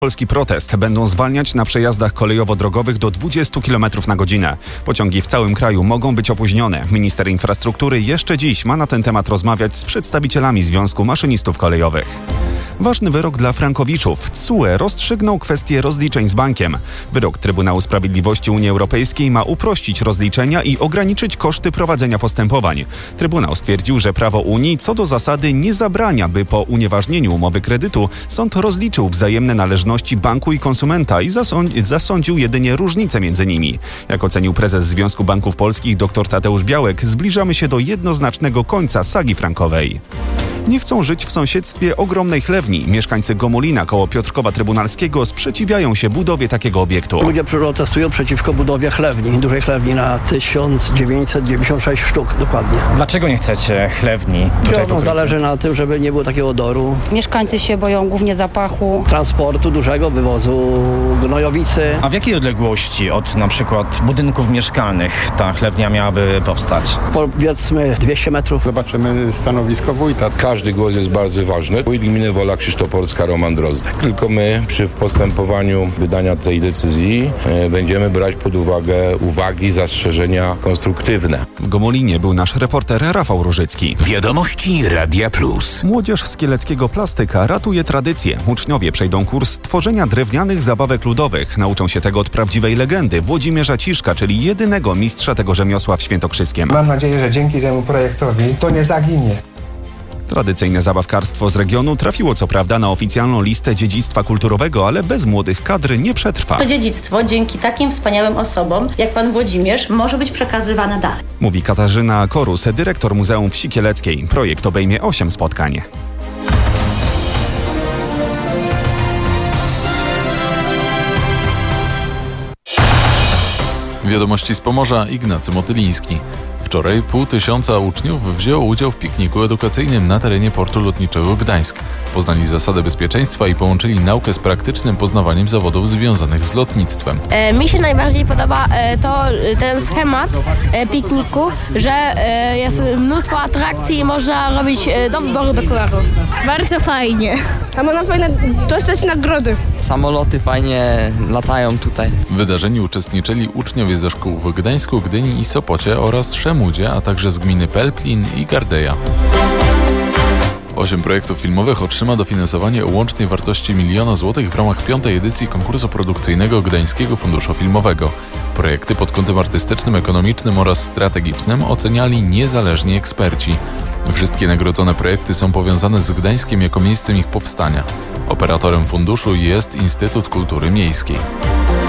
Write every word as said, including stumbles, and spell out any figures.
Polski protest. Będą zwalniać na przejazdach kolejowo-drogowych do dwudziestu kilometrów na godzinę. Pociągi w całym kraju mogą być opóźnione. Minister infrastruktury jeszcze dziś ma na ten temat rozmawiać z przedstawicielami Związku Maszynistów Kolejowych. Ważny wyrok dla frankowiczów. T S U E rozstrzygnął kwestię rozliczeń z bankiem. Wyrok Trybunału Sprawiedliwości Unii Europejskiej ma uprościć rozliczenia i ograniczyć koszty prowadzenia postępowań. Trybunał stwierdził, że prawo Unii co do zasady nie zabrania, by po unieważnieniu umowy kredytu sąd rozliczył wzajemne należności banku i konsumenta i zasąd- zasądził jedynie różnice między nimi. Jak ocenił prezes Związku Banków Polskich dr Tadeusz Białek, zbliżamy się do jednoznacznego końca sagi frankowej. Nie chcą żyć w sąsiedztwie ogromnej chlewni. Mieszkańcy Gomulina koło Piotrkowa Trybunalskiego sprzeciwiają się budowie takiego obiektu. Ludzie protestują przeciwko budowie chlewni, dużej chlewni na tysiąc dziewięćset dziewięćdziesiąt sześć sztuk dokładnie. Dlaczego nie chcecie chlewni tutaj w okolicy? Zależy na tym, żeby nie było takiego odoru. Mieszkańcy się boją głównie zapachu. Transportu dużego, wywozu gnojowicy. A w jakiej odległości od na przykład budynków mieszkalnych ta chlewnia miałaby powstać? Powiedzmy dwieście metrów. Zobaczymy stanowisko wójta. Każdy głos jest bardzo ważny. Wójt gminy Wola Krzysztoporska Roman Drozdek. Tylko my przy postępowaniu wydania tej decyzji e, będziemy brać pod uwagę uwagi, zastrzeżenia konstruktywne. W Gomulinie był nasz reporter Rafał Różycki. Wiadomości Radia Plus. Młodzież z kieleckiego plastyka ratuje tradycję. Uczniowie przejdą kurs tworzenia drewnianych zabawek ludowych. Nauczą się tego od prawdziwej legendy Włodzimierza Ciszka, czyli jedynego mistrza tego rzemiosła w Świętokrzyskiem. Mam nadzieję, że dzięki temu projektowi to nie zaginie. Tradycyjne zabawkarstwo z regionu trafiło co prawda na oficjalną listę dziedzictwa kulturowego, ale bez młodych kadr nie przetrwa. To dziedzictwo dzięki takim wspaniałym osobom jak pan Włodzimierz może być przekazywane dalej. Mówi Katarzyna Korus, dyrektor Muzeum Wsi Kieleckiej. Projekt obejmie osiem spotkań. Wiadomości z Pomorza, Ignacy Motyliński. Wczoraj pół tysiąca uczniów wzięło udział w pikniku edukacyjnym na terenie portu lotniczego Gdańsk. Poznali zasady bezpieczeństwa i połączyli naukę z praktycznym poznawaniem zawodów związanych z lotnictwem. E, mi się najbardziej podoba e, to ten schemat e, pikniku, że e, jest mnóstwo atrakcji i można robić e, dobory do koloru. Bardzo fajnie. A można fajne dostać nagrody. Samoloty fajnie latają tutaj. W wydarzeniu uczestniczyli uczniowie ze szkół w Gdańsku, Gdyni i Sopocie oraz Szemudzie, a także z gminy Pelplin i Gardeja. Osiem projektów filmowych otrzyma dofinansowanie o łącznej wartości miliona złotych w ramach piątej edycji konkursu produkcyjnego Gdańskiego Funduszu Filmowego. Projekty pod kątem artystycznym, ekonomicznym oraz strategicznym oceniali niezależni eksperci. Wszystkie nagrodzone projekty są powiązane z Gdańskiem jako miejscem ich powstania. Operatorem funduszu jest Instytut Kultury Miejskiej.